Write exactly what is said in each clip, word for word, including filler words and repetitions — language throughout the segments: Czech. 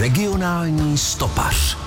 Regionální stopař.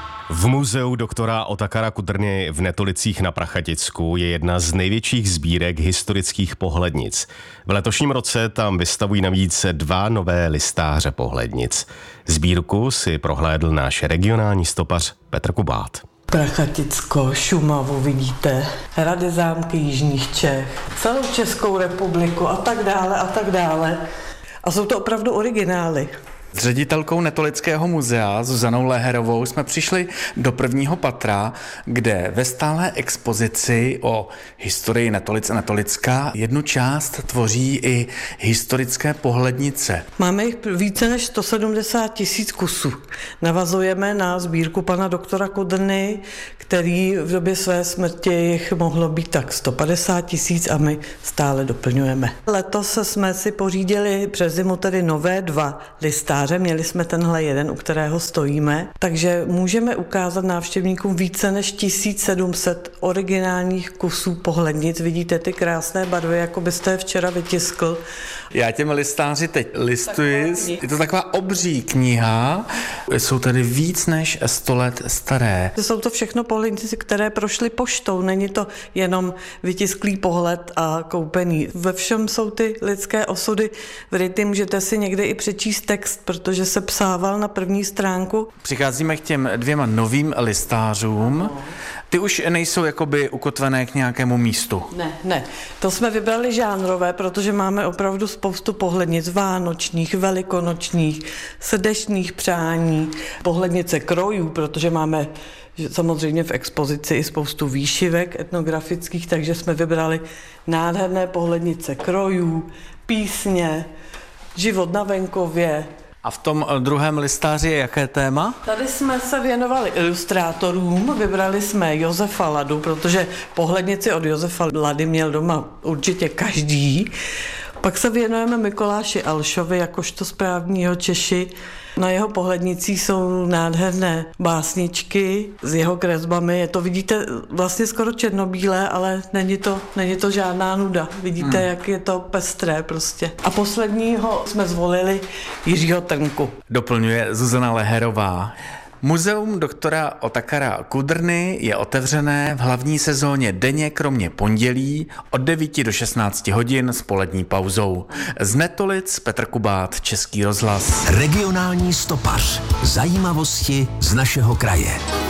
V muzeu doktora Otakara Kudrny v Netolicích na Prachaticku je jedna z největších sbírek historických pohlednic. V letošním roce tam vystavují navíc dva nové listáře pohlednic. Sbírku si prohlédl náš regionální stopař Petr Kubát. Prachaticko, Šumavu vidíte, hrady, zámky jižních Čech, celou Českou republiku a tak dále a tak dále. A jsou to opravdu originály. S ředitelkou Netolického muzea Zuzanou Leherovou jsme přišli do prvního patra, kde ve stálé expozici o historii Netolic a Netolicka jednu část tvoří i historické pohlednice. Máme jich více než sto sedmdesát tisíc kusů. Navazujeme na sbírku pana doktora Kudrny, který v době své smrti jich mohlo být tak sto padesát tisíc a my stále doplňujeme. Letos jsme si pořídili přes zimu tedy nové dva listáře. Měli jsme tenhle jeden, u kterého stojíme, takže můžeme ukázat návštěvníkům více než tisíc sedm set originálních kusů pohlednic. Vidíte ty krásné barvy, jako byste je včera vytiskl. Já těmi listáři teď listuji. Je to taková obří kniha. Jsou tady víc než sto let staré. Jsou to všechno pohlednice, které prošly poštou. Není to jenom vytisklý pohled a koupený. Ve všem jsou ty lidské osudy vryty. Můžete si někdy i přečíst text, protože se psával na první stránku. Přicházíme k těm dvěma novým listářům. Ty už nejsou jakoby ukotvené k nějakému místu. Ne, ne. To jsme vybrali žánrové, protože máme opravdu spoustu pohlednic vánočních, velikonočních, srdečních přání, pohlednice krojů, protože máme samozřejmě v expozici i spoustu výšivek etnografických, takže jsme vybrali nádherné pohlednice krojů, písně, život na venkově. A v tom druhém listáři je jaké téma? Tady jsme se věnovali ilustrátorům, vybrali jsme Josefa Ladu, protože pohlednici od Josefa Lady měl doma určitě každý. Pak se věnujeme Mikuláši Alšovi, jakožto správního Češi. Na jeho pohlednicích jsou nádherné básničky s jeho kresbami. Je to, vidíte, vlastně skoro černobílé, ale není to, není to žádná nuda. Vidíte, hmm. jak je to pestré prostě. A posledního jsme zvolili Jiřího Trnku. Doplňuje Zuzana Leherová. Muzeum doktora Otakara Kudrny je otevřené v hlavní sezóně denně kromě pondělí od devíti do šestnácti hodin s polední pauzou. Z Netolic Petr Kubát, Český rozhlas. Regionální stopař. Zajímavosti z našeho kraje.